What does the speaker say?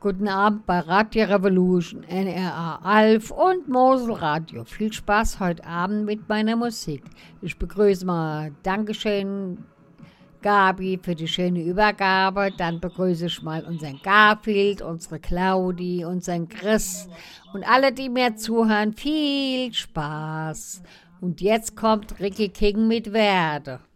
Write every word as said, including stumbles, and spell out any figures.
Guten Abend bei Radio Revolution, N R A Alf und Mosel Radio. Viel Spaß heute Abend mit meiner Musik. Ich begrüße mal Dankeschön, Gabi, für die schöne Übergabe. Dann begrüße ich mal unseren Garfield, unsere Claudi, unseren Chris und alle, die mir zuhören. Viel Spaß. Und jetzt kommt Ricky King mit Werde.